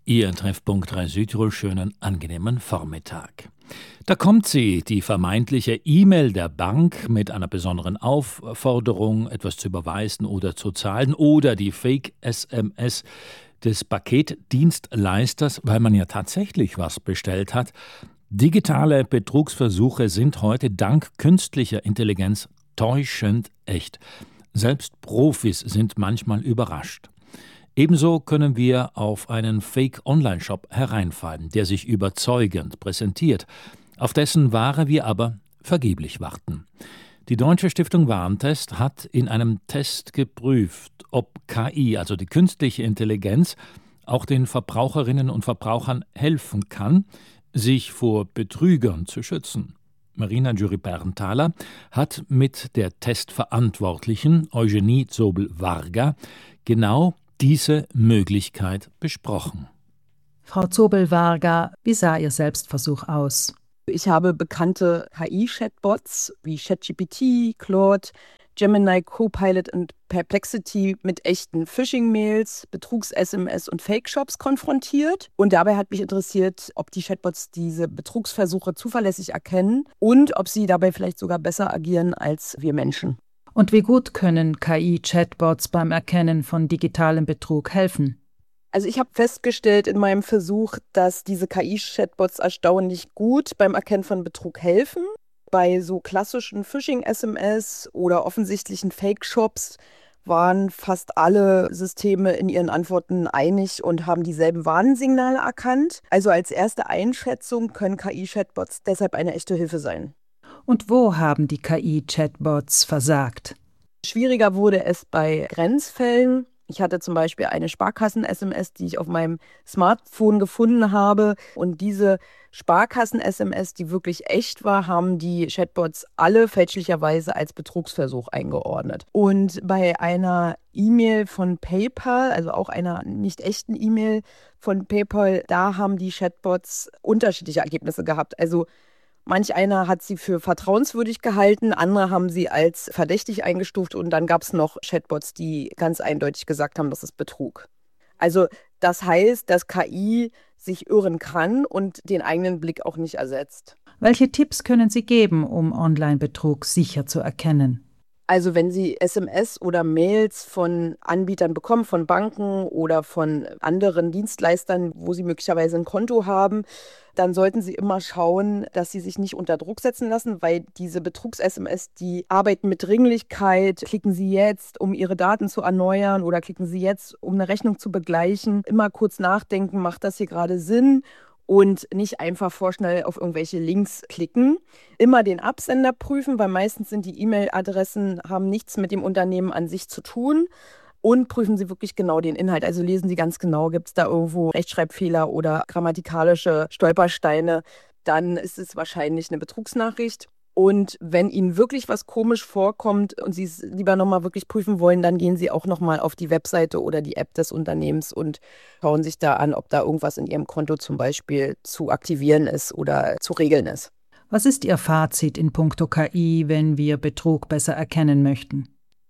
Ihr Treffpunkt 3 Südtirol, schönen, angenehmen Vormittag. Da kommt sie, die vermeintliche E-Mail der Bank mit einer besonderen Aufforderung, etwas zu überweisen oder zu zahlen, oder die Fake-SMS des Paketdienstleisters, weil man ja tatsächlich was bestellt hat. Digitale Betrugsversuche sind heute dank künstlicher Intelligenz täuschend echt. Selbst Profis sind manchmal überrascht. Ebenso können wir auf einen Fake-Online-Shop hereinfallen, der sich überzeugend präsentiert, auf dessen Ware wir aber vergeblich warten. Die Deutsche Stiftung Warentest hat in einem Test geprüft, ob KI, also die künstliche Intelligenz, auch den Verbraucherinnen und Verbrauchern helfen kann, sich vor Betrügern zu schützen. Marina Jury-Bernthaler hat mit der Testverantwortlichen Eugenie Zobel-Varga genau diese Möglichkeit besprochen. Frau Zobel-Varga, wie sah Ihr Selbstversuch aus? Ich habe bekannte KI-Chatbots wie ChatGPT, Claude, Gemini, Copilot und Perplexity mit echten Phishing-Mails, Betrugs-SMS und Fake-Shops konfrontiert. Und dabei hat mich interessiert, ob die Chatbots diese Betrugsversuche zuverlässig erkennen und ob sie dabei vielleicht sogar besser agieren als wir Menschen. Und wie gut können KI-Chatbots beim Erkennen von digitalem Betrug helfen? Also ich habe festgestellt in meinem Versuch, dass diese KI-Chatbots erstaunlich gut beim Erkennen von Betrug helfen. Bei so klassischen Phishing-SMS oder offensichtlichen Fake-Shops waren fast alle Systeme in ihren Antworten einig und haben dieselben Warnsignale erkannt. Also als erste Einschätzung können KI-Chatbots deshalb eine echte Hilfe sein. Und wo haben die KI-Chatbots versagt? Schwieriger wurde es bei Grenzfällen. Ich hatte zum Beispiel eine Sparkassen-SMS, die ich auf meinem Smartphone gefunden habe. Und diese Sparkassen-SMS, die wirklich echt war, haben die Chatbots alle fälschlicherweise als Betrugsversuch eingeordnet. Und bei einer E-Mail von PayPal, also auch einer nicht echten E-Mail von PayPal, da haben die Chatbots unterschiedliche Ergebnisse gehabt. Also manch einer hat sie für vertrauenswürdig gehalten, andere haben sie als verdächtig eingestuft und dann gab es noch Chatbots, die ganz eindeutig gesagt haben, das ist Betrug. Also das heißt, dass KI sich irren kann und den eigenen Blick auch nicht ersetzt. Welche Tipps können Sie geben, um Online-Betrug sicher zu erkennen? Also wenn Sie SMS oder Mails von Anbietern bekommen, von Banken oder von anderen Dienstleistern, wo Sie möglicherweise ein Konto haben, dann sollten Sie immer schauen, dass Sie sich nicht unter Druck setzen lassen, weil diese Betrugs-SMS, die arbeiten mit Dringlichkeit. Klicken Sie jetzt, um Ihre Daten zu erneuern, oder klicken Sie jetzt, um eine Rechnung zu begleichen. Immer kurz nachdenken, macht das hier gerade Sinn? Und nicht einfach vorschnell auf irgendwelche Links klicken. Immer den Absender prüfen, weil meistens sind die E-Mail-Adressen, haben nichts mit dem Unternehmen an sich zu tun. Und prüfen Sie wirklich genau den Inhalt. Also lesen Sie ganz genau, gibt es da irgendwo Rechtschreibfehler oder grammatikalische Stolpersteine. Dann ist es wahrscheinlich eine Betrugsnachricht. Und wenn Ihnen wirklich was komisch vorkommt und Sie es lieber nochmal wirklich prüfen wollen, dann gehen Sie auch nochmal auf die Webseite oder die App des Unternehmens und schauen sich da an, ob da irgendwas in Ihrem Konto zum Beispiel zu aktivieren ist oder zu regeln ist. Was ist Ihr Fazit in puncto KI, wenn wir Betrug besser erkennen möchten?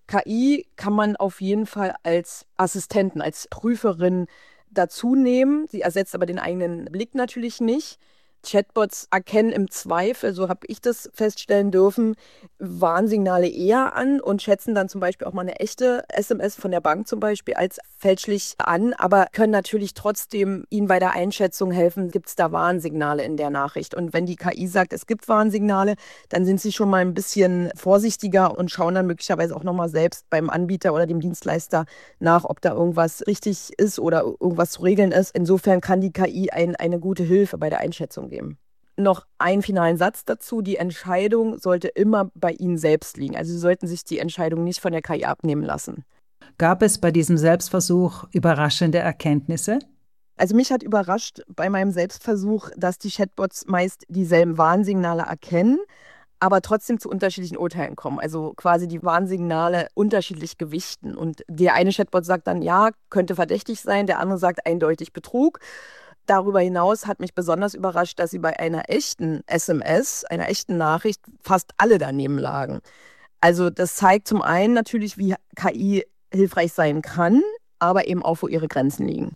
KI kann man auf jeden Fall als Assistenten, als Prüferin dazu nehmen. Sie ersetzt aber den eigenen Blick natürlich nicht. Chatbots erkennen im Zweifel, so habe ich das feststellen dürfen, Warnsignale eher an und schätzen dann zum Beispiel auch mal eine echte SMS von der Bank zum Beispiel als fälschlich an, aber können natürlich trotzdem Ihnen bei der Einschätzung helfen, gibt es da Warnsignale in der Nachricht. Und wenn die KI sagt, es gibt Warnsignale, dann sind Sie schon mal ein bisschen vorsichtiger und schauen dann möglicherweise auch nochmal selbst beim Anbieter oder dem Dienstleister nach, ob da irgendwas richtig ist oder irgendwas zu regeln ist. Insofern kann die KI eine gute Hilfe bei der Einschätzung geben. Noch einen finalen Satz dazu. Die Entscheidung sollte immer bei Ihnen selbst liegen. Also Sie sollten sich die Entscheidung nicht von der KI abnehmen lassen. Gab es bei diesem Selbstversuch überraschende Erkenntnisse? Also mich hat überrascht bei meinem Selbstversuch, dass die Chatbots meist dieselben Warnsignale erkennen, aber trotzdem zu unterschiedlichen Urteilen kommen. Also quasi die Warnsignale unterschiedlich gewichten. Und der eine Chatbot sagt dann, ja, könnte verdächtig sein, der andere sagt eindeutig Betrug. Darüber hinaus hat mich besonders überrascht, dass sie bei einer echten SMS, einer echten Nachricht, fast alle daneben lagen. Also das zeigt zum einen natürlich, wie KI hilfreich sein kann, aber eben auch, wo ihre Grenzen liegen.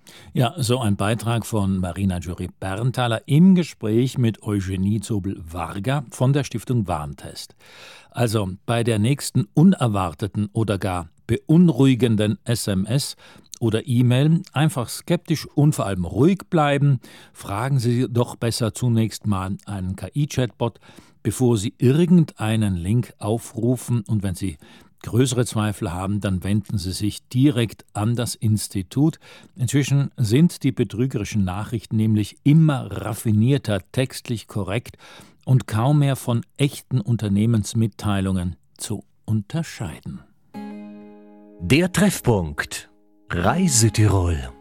Ja, so ein Beitrag von Marina Jury-Berntaler im Gespräch mit Eugenie Zobel-Varga von der Stiftung Warntest. Also bei der nächsten unerwarteten oder gar beunruhigenden SMS oder E-Mail einfach skeptisch und vor allem ruhig bleiben. Fragen Sie doch besser zunächst mal einen KI-Chatbot, bevor Sie irgendeinen Link aufrufen, und wenn Sie größere Zweifel haben, dann wenden Sie sich direkt an das Institut. Inzwischen sind die betrügerischen Nachrichten nämlich immer raffinierter, textlich korrekt und kaum mehr von echten Unternehmensmitteilungen zu unterscheiden. Der Treffpunkt Reisetirol.